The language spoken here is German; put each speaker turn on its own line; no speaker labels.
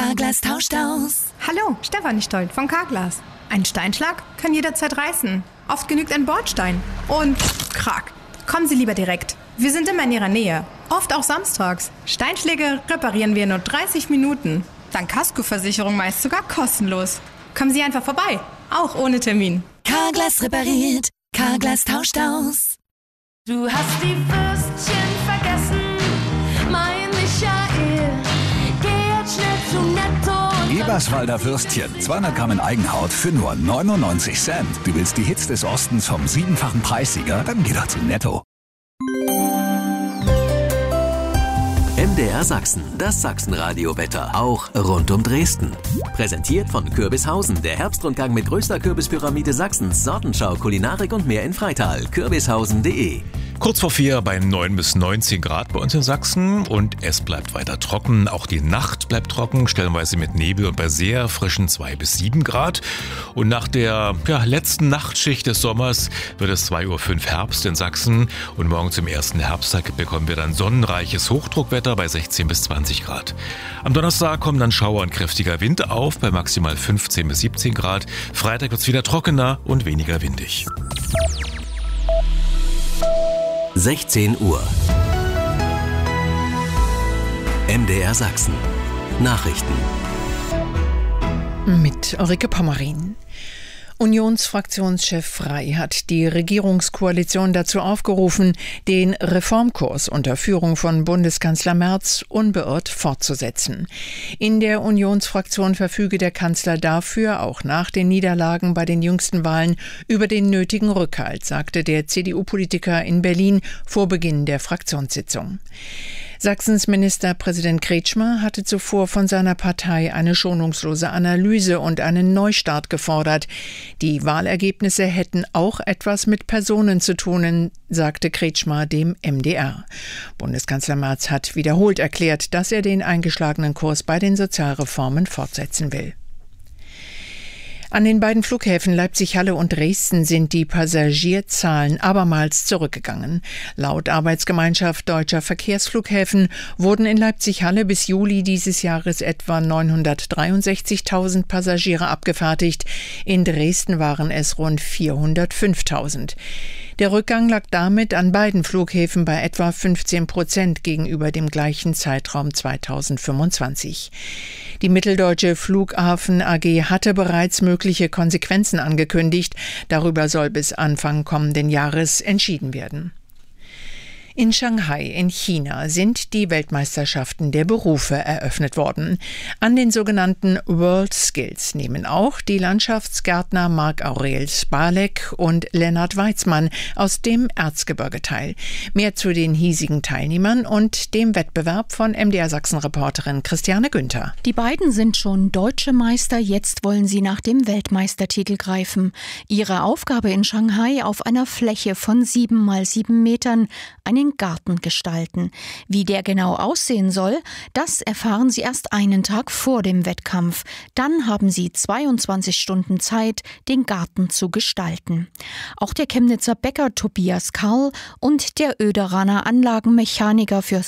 Carglass tauscht aus.
Hallo, Stefanie Stolt von Carglass. Ein Steinschlag kann jederzeit reißen. Oft genügt ein Bordstein. Und krack. Kommen Sie lieber direkt. Wir sind immer in Ihrer Nähe. Oft auch samstags. Steinschläge reparieren wir in nur 30 Minuten. Dank Kaskoversicherung meist sogar kostenlos. Kommen Sie einfach vorbei. Auch ohne Termin.
Carglass repariert. Carglass tauscht aus.
Du hast die Würstchen vergessen, mein Michael. Geh jetzt schnell zu Netto.
Eberswalder Würstchen, 200 Gramm in Eigenhaut für nur 99 Cent. Du willst die Hits des Ostens vom 7-fachen Preissieger? Dann geh doch zu Netto.
MDR Sachsen, das Sachsenradio-Wetter, auch rund um Dresden. Präsentiert von Kürbishausen, der Herbstrundgang mit größter Kürbispyramide Sachsens, Sortenschau, Kulinarik und mehr in Freital. Kürbishausen.de.
Kurz vor 4 bei 9 bis 19 Grad bei uns in Sachsen und es bleibt weiter trocken. Auch die Nacht bleibt trocken, stellenweise mit Nebel und bei sehr frischen 2 bis 7 Grad. Und nach der letzten Nachtschicht des Sommers wird es 2:05 Uhr Herbst in Sachsen und morgen zum ersten Herbsttag bekommen wir dann sonnenreiches Hochdruckwetter bei 16 bis 20 Grad. Am Donnerstag kommen dann Schauer und kräftiger Wind auf bei maximal 15 bis 17 Grad. Freitag wird es wieder trockener und weniger windig.
16 Uhr. MDR Sachsen. Nachrichten.
Mit Ulrike Pommerin. Unionsfraktionschef Frey hat die Regierungskoalition dazu aufgerufen, den Reformkurs unter Führung von Bundeskanzler Merz unbeirrt fortzusetzen. In der Unionsfraktion verfüge der Kanzler dafür auch nach den Niederlagen bei den jüngsten Wahlen über den nötigen Rückhalt, sagte der CDU-Politiker in Berlin vor Beginn der Fraktionssitzung. Sachsens Ministerpräsident Kretschmer hatte zuvor von seiner Partei eine schonungslose Analyse und einen Neustart gefordert. Die Wahlergebnisse hätten auch etwas mit Personen zu tun, sagte Kretschmer dem MDR. Bundeskanzler Merz hat wiederholt erklärt, dass er den eingeschlagenen Kurs bei den Sozialreformen fortsetzen will. An den beiden Flughäfen Leipzig-Halle und Dresden sind die Passagierzahlen abermals zurückgegangen. Laut Arbeitsgemeinschaft Deutscher Verkehrsflughäfen wurden in Leipzig-Halle bis Juli dieses Jahres etwa 963.000 Passagiere abgefertigt. In Dresden waren es rund 405.000. Der Rückgang lag damit an beiden Flughäfen bei etwa 15% gegenüber dem gleichen Zeitraum 2025. Die Mitteldeutsche Flughafen AG hatte bereits mögliche Konsequenzen angekündigt. Darüber soll bis Anfang kommenden Jahres entschieden werden. In Shanghai in China sind die Weltmeisterschaften der Berufe eröffnet worden. An den sogenannten World Skills nehmen auch die Landschaftsgärtner Marc-Aurel Spalek und Lennart Weizmann aus dem Erzgebirge teil. Mehr zu den hiesigen Teilnehmern und dem Wettbewerb von MDR Sachsen-Reporterin Christiane Günther.
Die beiden sind schon deutsche Meister, jetzt wollen sie nach dem Weltmeistertitel greifen. Ihre Aufgabe in Shanghai: auf einer Fläche von 7 mal 7 Metern einen Garten gestalten. Wie der genau aussehen soll, das erfahren sie erst einen Tag vor dem Wettkampf. Dann haben sie 22 Stunden Zeit, den Garten zu gestalten. Auch der Chemnitzer Bäcker Tobias Karl und der Oederaner Anlagenmechaniker für